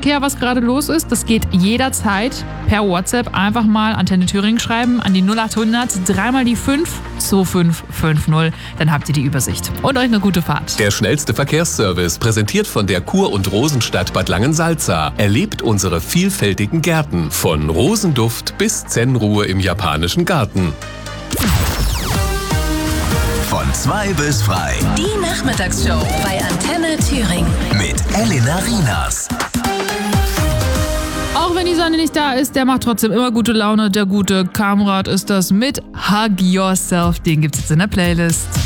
Verkehr, was gerade los ist. Das geht jederzeit per WhatsApp. Einfach mal Antenne Thüringen schreiben an die 0800 3 die 5 2550. Dann habt ihr die Übersicht. Und euch eine gute Fahrt. Der schnellste Verkehrsservice, präsentiert von der Kur- und Rosenstadt Bad Langensalza. Erlebt unsere vielfältigen Gärten. Von Rosenduft bis Zen-Ruhe im japanischen Garten. Von 2 bis frei. Die Nachmittagsshow bei Antenne Thüringen. Mit Elena Rinas. Auch wenn die Sonne nicht da ist, der macht trotzdem immer gute Laune. Der gute Kamrat ist das mit Hug Yourself. Den gibt's jetzt in der Playlist.